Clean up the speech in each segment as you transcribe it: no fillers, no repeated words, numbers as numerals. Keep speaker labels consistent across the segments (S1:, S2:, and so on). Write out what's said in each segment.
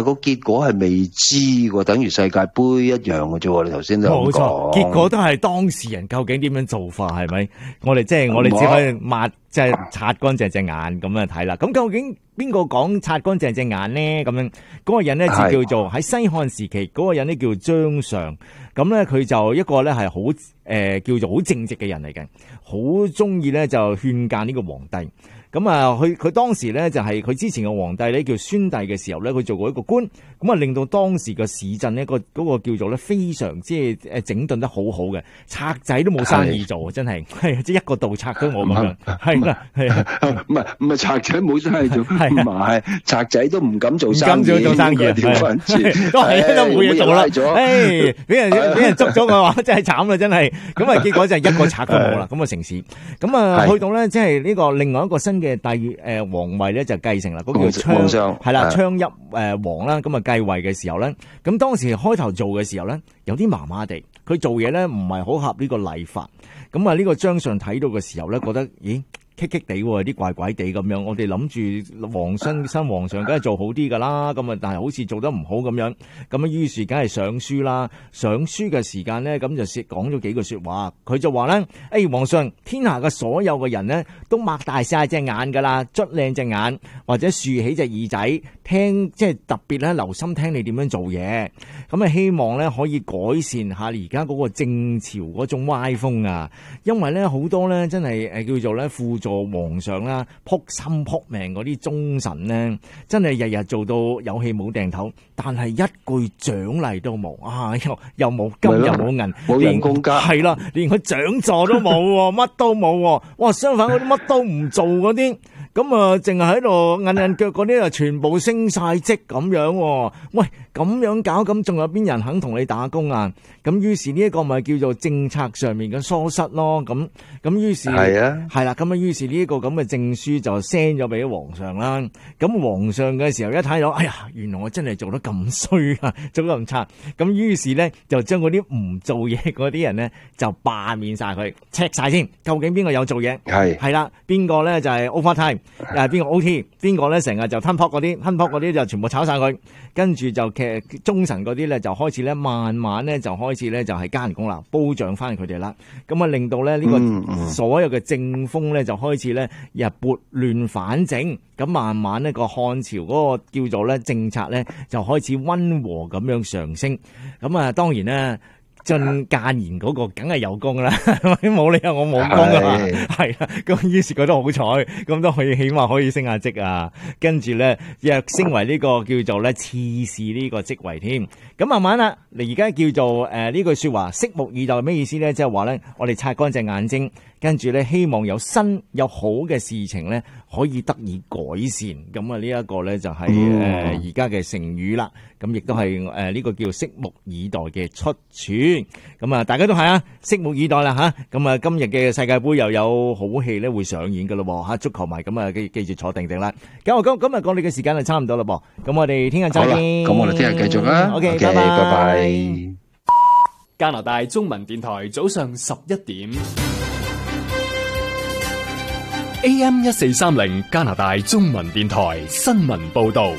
S1: 個結果係未知喎，等於世界盃一樣嘅啫喎。你頭先都
S2: 冇錯，
S1: 講，
S2: 結果都係當事人究竟點樣做法係咪？我哋只可以抹即係擦乾淨隻眼咁樣睇啦。咁究竟邊個講擦乾淨隻眼咧？咁樣嗰個人咧就叫做喺西漢時期嗰個人咧叫張尚。咁咧佢就一個咧係好叫做好正直嘅人嚟嘅，好中意咧就勸諫呢個皇帝。咁啊，佢當時咧就係佢之前嘅皇帝咧叫宣帝嘅時候咧，佢做過一個官，咁啊令到當時嘅市鎮呢嗰個叫做咧非常即係整頓得好好嘅，賊仔都冇生意做，真係即係一個盜賊都冇咁樣，係啦，係啊，
S1: 唔係賊仔冇生意做，唔係賊仔都唔敢做生意，
S2: 唔敢做生意，
S1: 調翻轉，
S2: 都係都冇嘢做啦，誒，俾人捉咗嘅話，真係慘啦，真係，咁啊結果就係一個賊都冇啦，咁啊城市，咁啊去到咧即係呢個另外一個新嘅皇位咧就繼承啦，嗰個叫昌，係啦，昌邑王啦，咁啊繼位嘅時候咧，咁當時開頭做嘅時候咧，有啲麻麻地，佢做嘢咧唔係好合呢個禮法，咁啊呢個張尚睇到嘅時候咧，覺得咦？棘棘地喎，啲怪怪地咁樣，我哋諗住新皇上梗係做好啲噶啦，咁啊，但係好似做得唔好咁樣，咁啊，於是梗係上書啦。上書嘅時間咧，咁就講咗幾句說話，佢就話咧：誒，皇上，天下嘅所有嘅人咧，都擘大晒隻眼噶啦，捽靚隻眼，或者豎起隻耳仔，聽即係特別咧留心聽你點樣做嘢。咁啊，希望咧可以改善下而家嗰個正朝嗰種歪風啊，因為咧好多咧真係叫做咧輔助皇上啦，撲心撲命嗰啲忠臣咧，真係日日做到有氣冇掟頭，但係一句獎勵都冇啊！又冇金又冇銀，
S1: 冇人工加，
S2: 係啦，連佢獎座都冇，乜都冇。哇！相反嗰啲乜都唔做嗰啲，咁啊，淨係喺度韌韌腳嗰啲啊，全部升晒職咁樣。喂，咁樣搞，咁仲有邊人肯同你打工啊？咁於是呢一個咪叫做政策上面嘅疏失咯。咁於是係啊，係啦，咁啊於是呢一個咁嘅證書就 send 咗俾皇上啦。咁皇上嘅時候一睇到，哎呀，原來我真係做得咁衰啊，做得咁差。咁於是咧就將嗰啲唔做嘢嗰啲人咧就罷免晒佢，check 晒先，究竟邊個有做嘢？係啦，邊個咧就係 overtime， 邊個 OT， 邊個咧成日就吞撲嗰啲就全部炒晒佢。跟住就其實忠臣嗰啲咧就開始咧慢慢咧就開始咧就係加人工啦，褒獎翻佢哋啦。咁啊令到咧呢個所有嘅政風咧就開始咧撥亂反正，咁慢慢呢個漢朝嗰個叫做咧政策咧就開始溫和咁樣上升。咁啊當然咧進諫言嗰個梗係有功啦，冇理由我冇功噶嘛，係啦。咁於是覺得好彩，咁都可以起碼可以升下職啊。跟住咧躍升為呢個叫做咧刺史呢個職位添。咁慢慢啦，你而家叫做呢句說話，拭目以待，咩意思咧？即係話咧，我哋擦乾隻眼睛，跟住咧希望有新有好嘅事情咧可以得以改善。咁啊呢一個咧就係而家嘅成語啦。咁亦都係呢個叫拭目以待嘅出處。咁啊，大家都係啊，拭目以待啦吓。咁啊，今日嘅世界盃又有好戲咧會上演噶咯吓，足球迷咁啊，記住坐定定啦。咁我今日講你嘅時間係差唔多啦噃。咁我哋聽日再見。
S1: 咁我哋聽日繼續啦。
S2: OK，
S1: 拜拜。
S3: 加拿大中文電台早上11點。AM 1430加拿大中文電台新聞報道。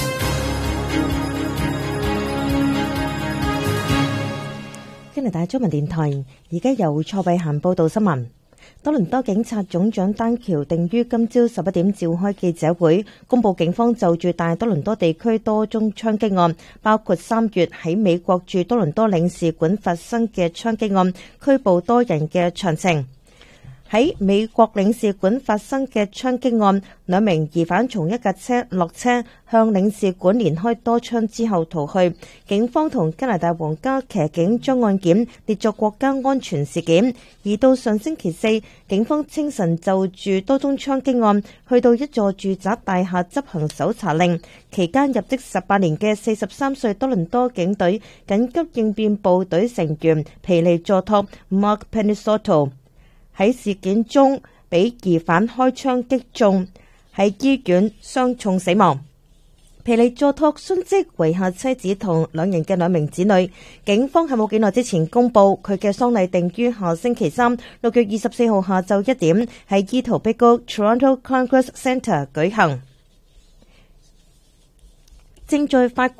S4: 加拿大中文電台而家由蔡慧嫻報道新聞。多倫多警察總長丹橋定於今朝11點召開記者會，公布警方就住大多倫多地區多宗槍擊案，包括3月喺美國駐多倫多領事館發生嘅槍擊案，拘捕多人嘅詳情。喺美國領事館發生嘅槍擊案，2名疑犯從一架車落車，向領事館連開多槍之後逃去。警方同加拿大皇家騎警將案件列作國家安全事件。而到上星期4，警方清晨就住多宗槍擊案去到一座住宅大廈執行搜查令，期間入職18年嘅43歲多倫多警隊緊急應變部隊成員皮利佐托 Mark Penisoto 喺事件中俾疑犯開槍擊中，喺醫院傷重死亡。皮利佐托殉職遺下妻子同兩人嘅2名子女。警方喺冇幾耐之前公布佢嘅喪禮定於下星期3 6月24號下晝1點喺伊圖碧谷 Toronto Congress Centre 舉行。正在法